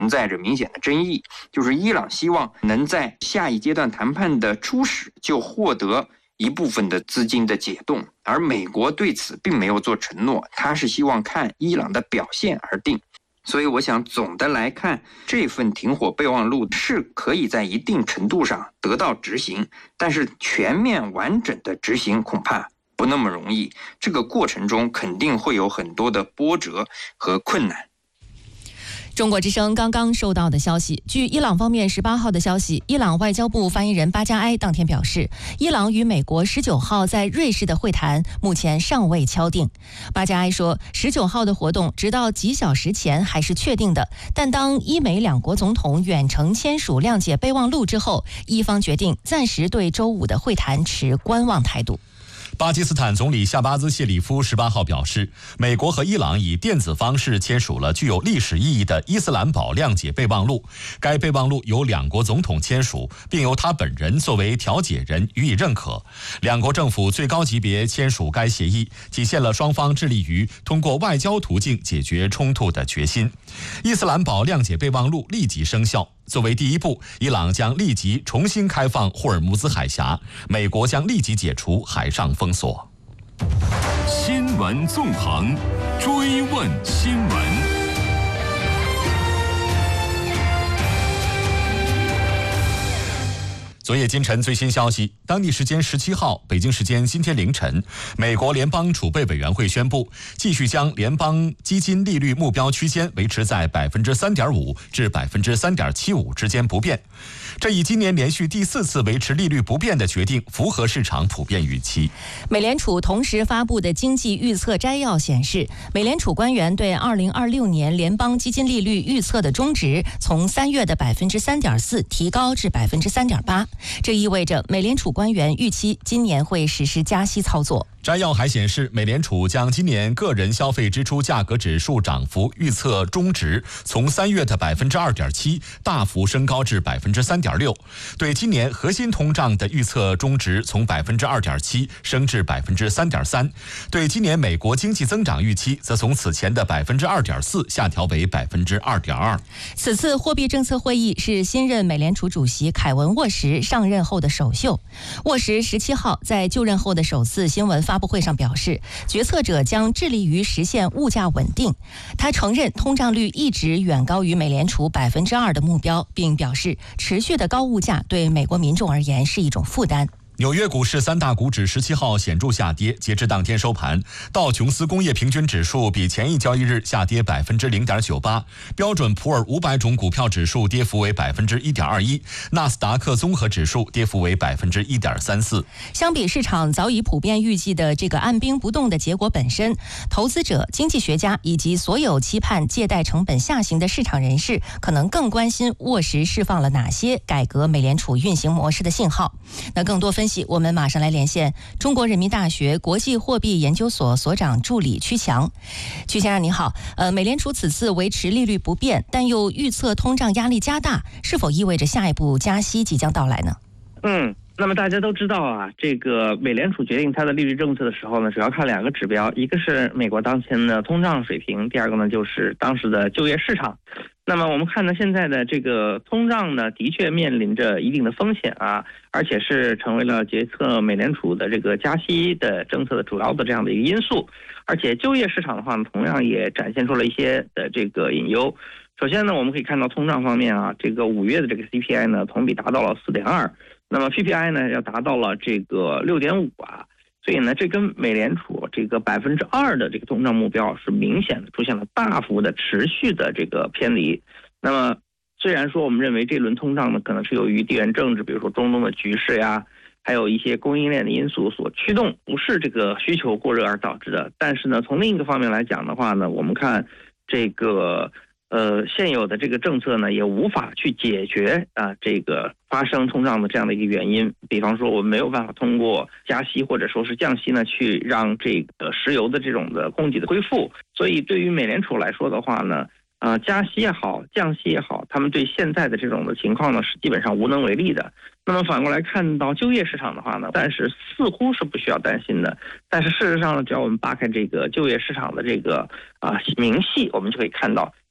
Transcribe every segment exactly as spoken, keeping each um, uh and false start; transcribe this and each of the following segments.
存在着明显的争议，就是伊朗希望能在下一阶段谈判的初始就获得一部分的资金的解冻，而美国对此并没有做承诺，他是希望看伊朗的表现而定。所以我想总的来看，这份停火备忘录是可以在一定程度上得到执行，但是全面完整的执行恐怕不那么容易，这个过程中肯定会有很多的波折和困难。 中国之声刚刚收到的消息，据伊朗方面十八号的消息，伊朗外交部发言人巴加埃当天表示，伊朗与美国十九号在瑞士的会谈目前尚未敲定。巴加埃说，十九号的活动直到几小时前还是确定的，但当伊美两国总统远程签署谅解备忘录之后，伊方决定暂时对周五的会谈持观望态度。 巴基斯坦总理夏巴兹谢里夫十八号表示，美国和伊朗以电子方式签署了具有历史意义的伊斯兰堡谅解备忘录。该备忘录由两国总统签署，并由他本人作为调解人予以认可。两国政府最高级别签署该协议，体现了双方致力于通过外交途径解决冲突的决心。伊斯兰堡谅解备忘录立即生效。作为第一步，伊朗将立即重新开放霍尔木兹海峡，美国将立即解除海上封锁。 新闻纵横，追问新闻。 昨夜今晨最新消息，当地时间十七号，北京时间今天凌晨，美国联邦储备委员会宣布，继续将联邦基金利率目标区间维持在百分之三点五至百分之三点七五之间不变。这一今年连续第四次维持利率不变的决定，符合市场普遍预期。 美联储同时发布的经济预测摘要显示，美联储官员对二零二六年联邦基金利率预测的中值从三月的百分之三点四提高至百分之三点八。这意味着美联储官员预期今年会实施加息操作。 摘要还显示，美联储将今年个人消费支出价格指数涨幅预测中值从三月的百分之二点七大幅升高至百分之三点六，对今年核心通胀的预测中值从百分之二点七升至百分之三点三，对今年美国经济增长预期则从此前的百分之二点四下调为百分之二点二。 此次货币政策会议是新任美联储主席凯文沃什上任后的首秀。沃什十七号在就任后的首次新闻发布会上表示，决策者将致力于实现物价稳定。他承认通胀率一直远高于美联储百分之二的目标，并表示持续的高物价对美国民众而言是一种负担。 纽约股市三大股指十七号显著下跌，截至当天收盘，道琼斯工业平均指数比前一交易日下跌百分之零点九八，标准普尔五百种股票指数跌幅为百分之一点二一，纳斯达克综合指数跌幅为百分之一点三四。 相比市场早已普遍预计的这个按兵不动的结果本身，投资者、经济学家以及所有期盼借贷成本下行的市场人士，可能更关心沃什释放了哪些改革美联储运行模式的信号。那更多分析，我们马上来连线中国人民大学国际货币研究所所长助理曲强。曲先生你好，呃，美联储此次维持利率不变，但又预测通胀压力加大，是否意味着下一步加息即将到来呢？ 嗯，那么大家都知道啊，这个美联储决定它的利率政策的时候呢，主要看两个指标，一个是美国当前的通胀水平，第二个呢就是当时的就业市场。那么我们看到现在的这个通胀呢，的确面临着一定的风险啊，而且是成为了决策美联储的这个加息的政策的主要的这样的一个因素。而且就业市场的话呢，同样也展现出了一些的这个隐忧。首先呢，我们可以看到通胀方面啊，这个五月的这个 C P I 呢，同比达到了 四点二， 那么 P P I 呢要达到了这个 六点五 啊。所以呢，这跟美联储这个百分之二的这个通胀目标是明显的出现了大幅的持续的这个偏离。那么虽然说我们认为这轮通胀呢可能是由于地缘政治，比如说中东的局势呀，还有一些供应链的因素所驱动，不是这个需求过热而导致的。但是呢，从另一个方面来讲的话呢，我们看这个呃，现有的这个政策呢，也无法去解决啊这个发生通胀的这样的一个原因。比方说，我们没有办法通过加息或者说是降息呢，去让这个石油的这种的供给的恢复。所以，对于美联储来说的话呢，啊、呃，加息也好，降息也好，他们对现在的这种的情况呢，是基本上无能为力的。那么反过来看到就业市场的话呢，暂时似乎是不需要担心的。但是事实上呢，只要我们扒开这个就业市场的这个啊、呃、明细，我们就可以看到。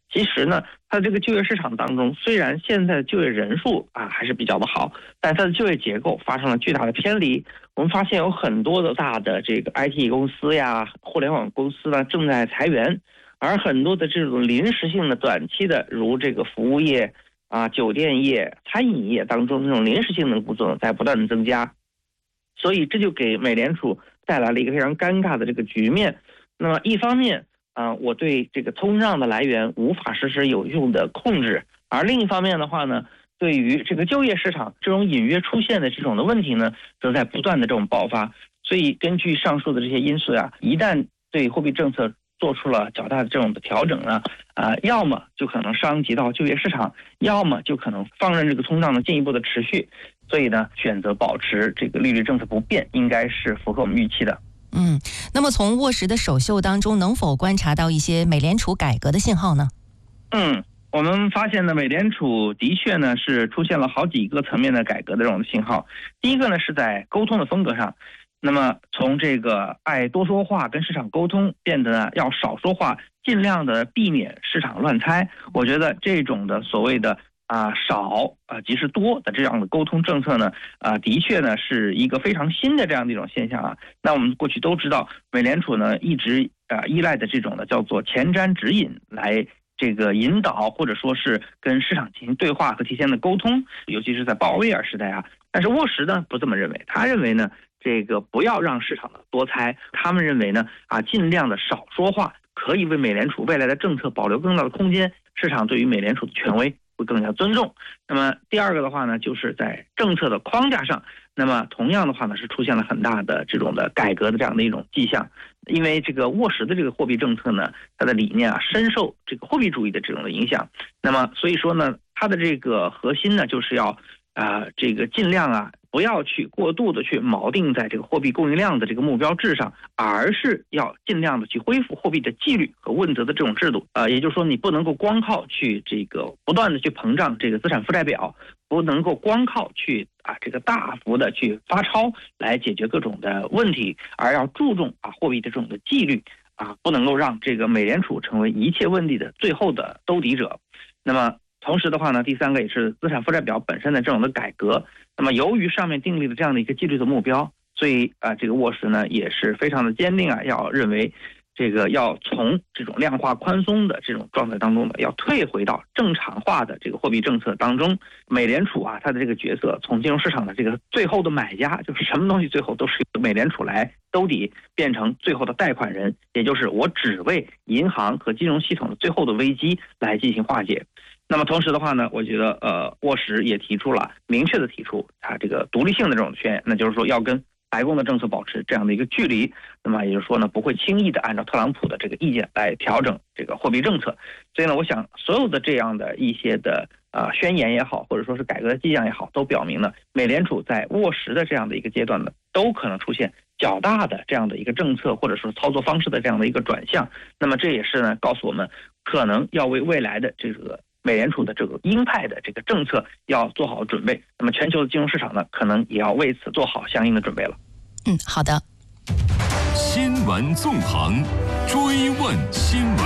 其实呢，它这个就业市场当中，虽然现在的就业人数啊还是比较的好，但它的就业结构发生了巨大的偏离。我们发现有很多的大的这个 I T 公司呀、互联网公司呢正在裁员，而很多的这种临时性的、短期的，如这个服务业啊、酒店业、餐饮业当中这种临时性的工作在不断的增加，所以这就给美联储带来了一个非常尴尬的这个局面。那么一方面，啊，我对这个通胀的来源无法实施有用的控制，而另一方面的话呢，对于这个就业市场这种隐约出现的这种的问题呢，则在不断的这种爆发。所以根据上述的这些因素啊，一旦对货币政策做出了较大的这种的调整呢，啊、呃，要么就可能伤及到就业市场，要么就可能放任这个通胀的进一步的持续。所以呢，选择保持这个利率政策不变，应该是符合我们预期的。 嗯，那么从沃什的首秀当中，能否观察到一些美联储改革的信号呢？ 嗯，我们发现呢，美联储的确呢是出现了好几个层面的改革的这种信号。第一个呢是在沟通的风格上，那么从这个爱多说话跟市场沟通变得呢要少说话，尽量的避免市场乱猜。我觉得这种的所谓的啊少啊即是多的这样的沟通政策呢，啊的确呢是一个非常新的这样的一种现象啊。那我们过去都知道，美联储呢一直啊依赖的这种呢叫做前瞻指引来这个引导或者说是跟市场进行对话和提前的沟通，尤其是在鲍威尔时代啊。但是沃什呢不这么认为，他认为呢这个不要让市场的多猜，他们认为呢啊尽量的少说话，可以为美联储未来的政策保留更大的空间，市场对于美联储的权威会更加尊重。那么第二个的话呢，就是在政策的框架上，那么同样的话呢，是出现了很大的这种的改革的这样的一种迹象。因为这个沃什的这个货币政策呢，它的理念啊深受这个货币主义的这种的影响。那么所以说呢，它的这个核心呢，就是要啊、呃、这个尽量啊不要去过度的去锚定在这个货币供应量的这个目标制上，而是要尽量的去恢复货币的纪律和问责的这种制度。呃，也就是说，你不能够光靠去这个不断的去膨胀这个资产负债表，不能够光靠去啊这个大幅的去发钞来解决各种的问题，而要注重啊货币的这种的纪律啊，不能够让这个美联储成为一切问题的最后的兜底者。那么同时的话呢，第三个也是资产负债表本身的这种的改革。那么由于上面订立了这样的一个纪律的目标，所以啊，这个沃什呢也是非常的坚定啊，要认为这个要从这种量化宽松的这种状态当中呢，要退回到正常化的这个货币政策当中。美联储啊，它的这个角色从金融市场的这个最后的买家，就是什么东西最后都是由美联储来兜底，变成最后的贷款人，也就是我只为银行和金融系统的最后的危机来进行化解。那么同时的话呢，我觉得呃，沃什也提出了明确的提出他这个独立性的这种宣言，那就是说要跟白宫的政策保持这样的一个距离。那么也就是说呢，不会轻易的按照特朗普的这个意见来调整这个货币政策。所以呢，我想所有的这样的一些的呃宣言也好，或者说是改革的迹象也好，都表明呢，美联储在沃什的这样的一个阶段呢，都可能出现较大的这样的一个政策或者说操作方式的这样的一个转向。那么这也是呢，告诉我们可能要为未来的这个美联储的这个鹰派的这个政策要做好准备。那么全球的金融市场呢，可能也要为此做好相应的准备了。 嗯，好的。 新闻纵横，追问新闻。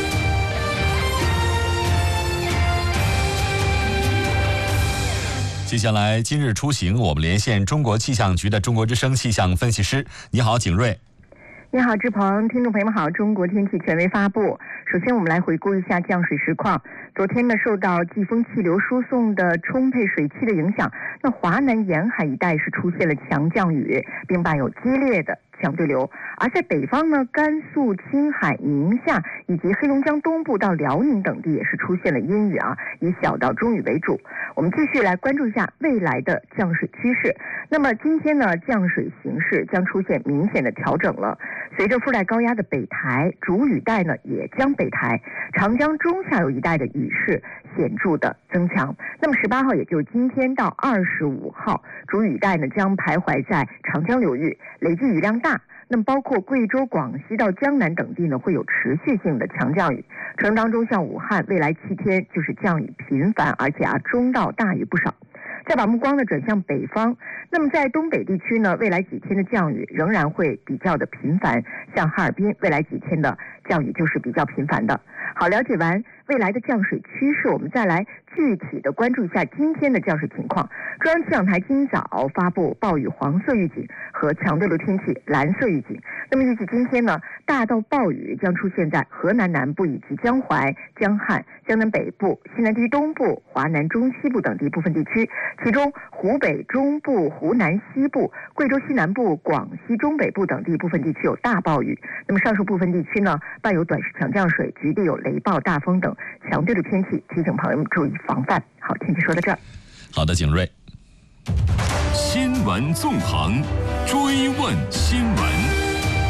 接下来今日出行，我们连线中国气象局的中国之声气象分析师。你好，景瑞。 你好，志鹏，听众朋友们好。中国天气权威发布。首先我们来回顾一下降水实况。昨天呢，受到季风气流输送的充沛水汽的影响，那华南沿海一带是出现了强降雨，并伴有激烈的强对流。而在北方呢，甘肃、青海、宁夏以及黑龙江东部到辽宁等地也是出现了阴雨啊，以小到中雨为主。我们继续来关注一下未来的降水趋势。那么今天呢，降水形势将出现明显的调整了。随着附带高压的北抬，主雨带呢也将北抬，长江中下游一带的雨势显著的增强。那么十八号，也就是今天到二十五号，主雨带呢将徘徊在长江流域，累计雨量大。那么包括贵州、广西到江南等地呢，会有持续性的强降雨。城当中像武汉，未来七天就是降雨频繁，而且啊中到大雨不少。再把目光呢转向北方，那么在东北地区呢，未来几天的降雨仍然会比较的频繁，像哈尔滨未来几天的降雨就是比较频繁的。好，了解完未来的降水趋势，我们再来具体的关注一下今天的降水情况。中央气象台今早发布暴雨黄色预警和强对流天气蓝色预警。那么预计今天呢，大到暴雨将出现在河南南部以及江淮、江汉、江南北部、西南地区东部、华南中西部等地部分地区，其中湖北中部、湖南西部、贵州西南部、广西中北部等地部分地区有大暴雨。那么上述部分地区呢，伴有短时强降水，局地有雷暴、大风等强对流天气，提醒朋友们注意防范。好，天气说到这儿。 好的，景睿。 新闻纵横，追问新闻。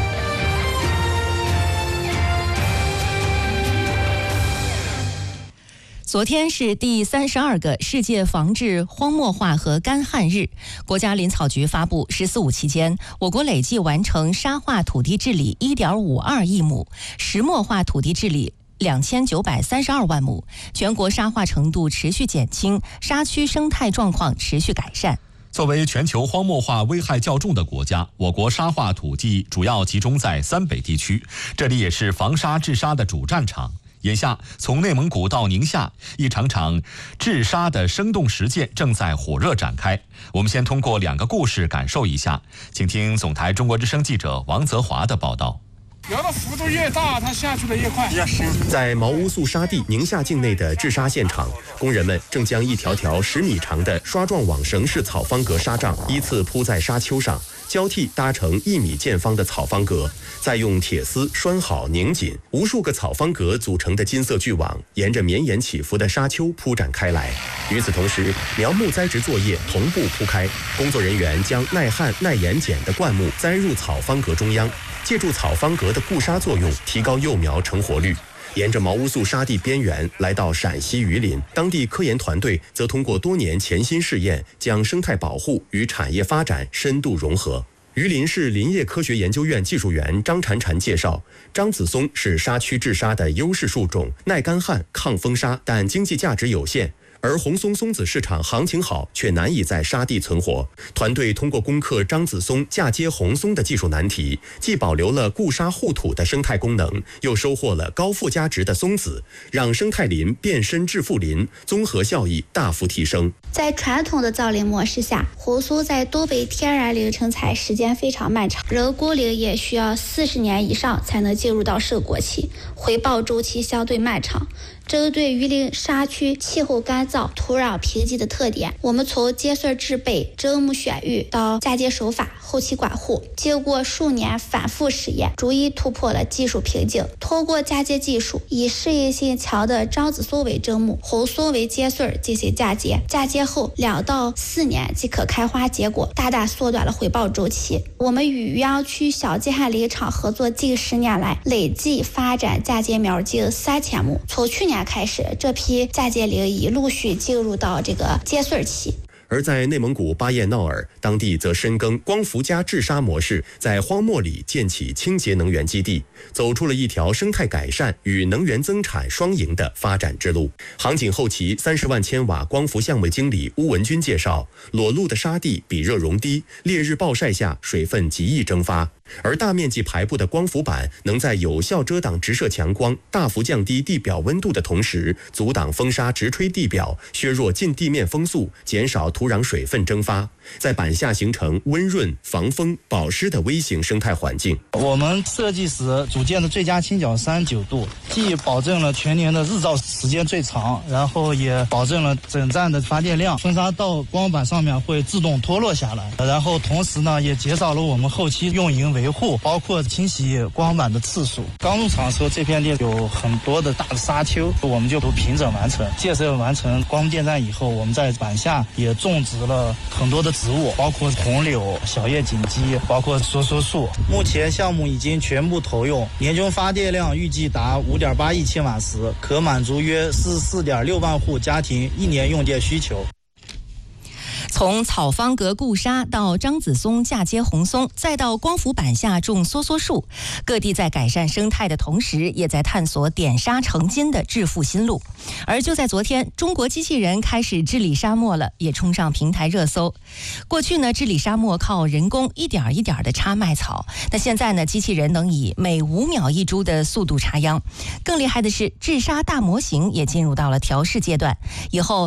昨天是第三十二个世界防治荒漠化和干旱日，国家林草局发布“十四五”期间，我国累计完成沙化土地治理 一点五二亿亩，石墨化土地治理两千九百三十二万亩，全国沙化程度持续减轻，沙区生态状况持续改善。 作为全球荒漠化危害较重的国家，我国沙化土地主要集中在三北地区，这里也是防沙治沙的主战场。眼下，从内蒙古到宁夏，一场场治沙的生动实践正在火热展开。我们先通过两个故事感受一下，请听总台中国之声记者王泽华的报道。 流的幅度越大，它下去的越快。 在毛乌素沙地宁夏境内的治沙现场，工人们正将一条条十米长的刷状网绳式草方格沙帐依次铺在沙丘上，交替搭成一米见方的草方格，再用铁丝拴好拧紧，无数个草方格组成的金色巨网沿着绵延起伏的沙丘铺展开来。与此同时，苗木栽植作业同步铺开，工作人员将耐旱耐盐碱的灌木栽入草方格中央，借助草方格的固沙作用，提高幼苗成活率。沿着毛乌素沙地边缘来到陕西榆林，当地科研团队则通过多年潜心试验，将生态保护与产业发展深度融合。榆林市林业科学研究院技术员张婵婵介绍，樟子松是沙区治沙的优势树种，耐干旱、抗风沙，但经济价值有限。而红松松子市场行情好，却难以在沙地存活。团队通过攻克樟子松嫁接红松的技术难题，既保留了固沙护土的生态功能，又收获了高附加值的松子，让生态林变身致富林，综合效益大幅提升。 在传统的造林模式下，红松在东北天然林成材时间非常漫长，人工林也需要四十年以上才能进入到收果期，回报周期相对漫长。针对榆林沙区气候干燥、土壤贫瘠的特点，我们从接穗制备、砧木选育到嫁接手法、后期管护，经过数年反复实验，逐一突破了技术瓶颈。通过嫁接技术，以适应性强的樟子松为砧木，红松为接穗进行嫁接，嫁接后两到四年即可开花结果，大大缩短了回报周期。我们与余姚区小季旱林场合作近十年来，累计发展嫁接苗近三千亩。从去年开始，这批嫁接林已陆续进入到这个接穗期。 而在内蒙古巴彦淖尔，当地则深耕光伏加治沙模式，在荒漠里建起清洁能源基地，走出了一条生态改善与能源增产双赢的发展之路。航景后期三十万千瓦光伏项目经理邬文军介绍，裸露的沙地比热容低，烈日暴晒下水分极易蒸发。而大面积排布的光伏板能在有效遮挡直射强光、大幅降低地表温度的同时，阻挡风沙直吹地表，削弱近地面风速，减少土壤水分蒸发，在板下形成温润、防风、保湿的微型生态环境。 我们设计时组建的最佳倾角三十九度，既保证了全年的日照时间最长，然后也保证了整站的发电量，风沙到光板上面会自动脱落下来，然后同时呢也减少了我们后期用营维护，包括清洗光板的次数。刚入场的时候，这片地有很多的大的沙丘，我们就都平整完成。建设完成光电站以后，我们在板下也种植了很多的植物，包括红柳、小叶锦鸡，包括梭梭树。目前项目已经全部投用，年均发电量预计达五点八亿千瓦时，可满足约四十四点六万户家庭一年用电需求。 从草方格固沙到张子松嫁接红松，再到光伏板下种梭梭树，各地在改善生态的同时，也在探索点沙成金的致富新路。而就在昨天，中国机器人开始治理沙漠了，也冲上平台热搜。过去呢，治理沙漠靠人工一点一点的插麦草，那现在呢，机器人能以每五秒一株的速度插秧。更厉害的是，治沙大模型也进入到了调试阶段，以后